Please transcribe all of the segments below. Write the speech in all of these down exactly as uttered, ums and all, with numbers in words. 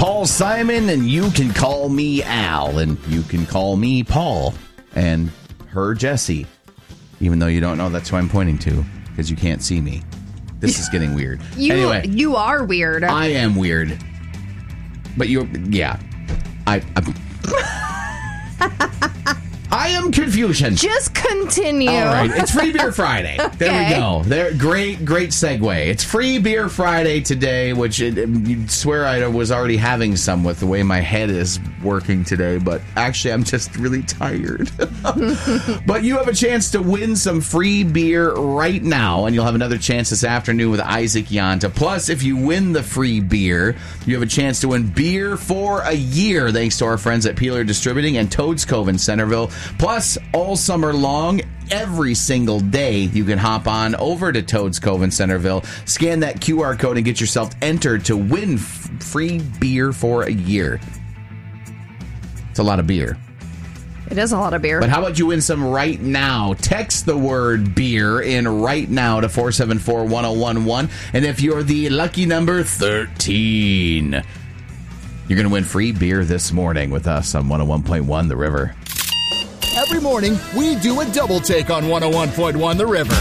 Paul Simon, and you can call me Al, and you can call me Paul, and her Jesse, even though you don't know that's who I'm pointing to, because you can't see me. This is getting weird. You, anyway, you are weird. I am weird. But you, yeah. I, I, I am confusion. Just continue. All right. It's Free Beer Friday. Okay. There we go. There, great, great segue. It's Free Beer Friday today, which it, you'd swear I was already having some with the way my head is working today, but actually I'm just really tired. But you have a chance to win some free beer right now, and you'll have another chance this afternoon with Isaac Yanta. Plus, if you win the free beer, you have a chance to win beer for a year, thanks to our friends at Peeler Distributing and Toads Cove in Centerville. Plus, all summer long, every single day, you can hop on over to Toads Cove in Centerville, scan that Q R code, and get yourself entered to win f- free beer for a year. It's a lot of beer. It is a lot of beer. But how about you win some right now? Text the word beer in right now to four seven four, one oh one one. And if you're the lucky number thirteen, you're going to win free beer this morning with us on one oh one point one The River. Every morning, we do a double take on one oh one point one The River.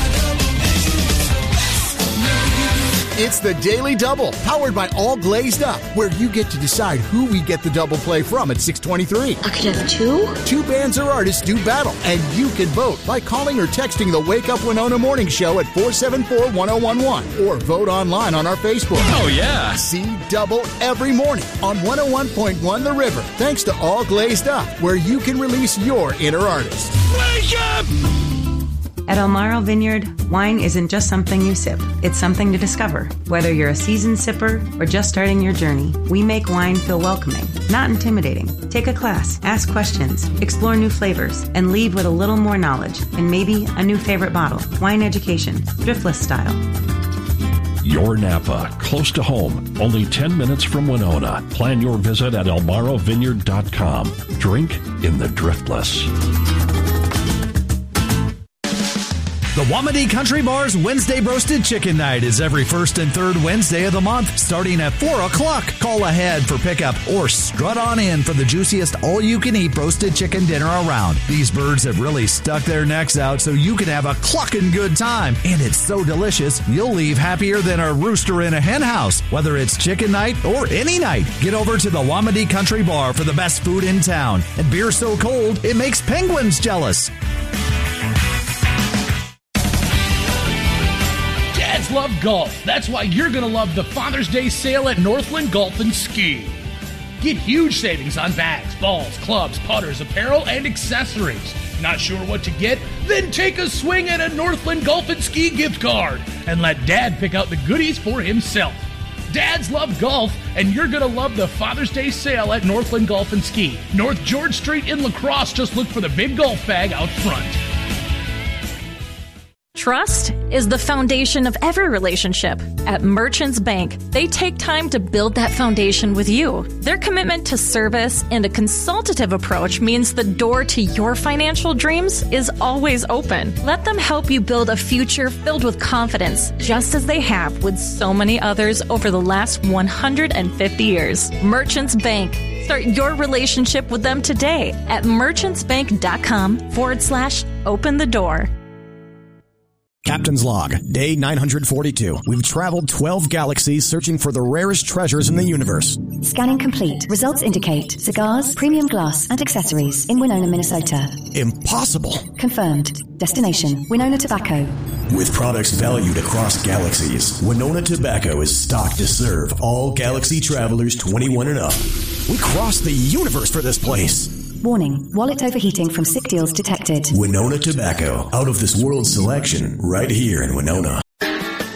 It's the Daily Double, powered by All Glazed Up, where you get to decide who we get the double play from at six twenty-three. I could have two? Two bands or artists do battle, and you can vote by calling or texting the Wake Up Winona Morning Show at four seven four, one oh one one, or vote online on our Facebook. Oh, yeah. See Double every morning on one oh one point one The River, thanks to All Glazed Up, where you can release your inner artist. Wake up! At Elmaro Vineyard, wine isn't just something you sip. It's something to discover. Whether you're a seasoned sipper or just starting your journey, we make wine feel welcoming, not intimidating. Take a class, ask questions, explore new flavors, and leave with a little more knowledge and maybe a new favorite bottle. Wine education, Driftless style. Your Napa, close to home, only ten minutes from Winona. Plan your visit at elmaro vineyard dot com. Drink in the Driftless. The Wamedy Country Bar's Wednesday Roasted Chicken Night is every first and third Wednesday of the month, starting at four o'clock. Call ahead for pickup or strut on in for the juiciest all-you-can-eat roasted chicken dinner around. These birds have really stuck their necks out so you can have a clucking good time. And it's so delicious, you'll leave happier than a rooster in a hen house. Whether it's chicken night or any night, get over to the Wamedy Country Bar for the best food in town. And beer so cold, it makes penguins jealous. Love golf. That's why you're going to love the Father's Day sale at Northland Golf and Ski. Get huge savings on bags, balls, clubs, putters, apparel, and accessories. Not sure what to get? Then take a swing at a Northland Golf and Ski gift card and let Dad pick out the goodies for himself. Dads love golf, and you're going to love the Father's Day sale at Northland Golf and Ski. North George Street in La Crosse. Just look for the big golf bag out front. Trust is the foundation of every relationship. At Merchants Bank, they take time to build that foundation with you. Their commitment to service and a consultative approach means the door to your financial dreams is always open. Let them help you build a future filled with confidence, just as they have with so many others over the last one hundred fifty years. Merchants Bank. Start your relationship with them today at merchantsbank.com forward slash open the door. Captain's Log, day nine hundred forty-two. We've traveled twelve galaxies searching for the rarest treasures in the universe. Scanning complete. Results indicate cigars, premium glass, and accessories in Winona, Minnesota. Impossible. Confirmed. Destination, Winona Tobacco. With products valued across galaxies, Winona Tobacco is stocked to serve all galaxy travelers twenty-one and up. We crossed the universe for this place. Warning, wallet overheating from sick deals detected. Winona Tobacco, out of this world selection, right here in Winona.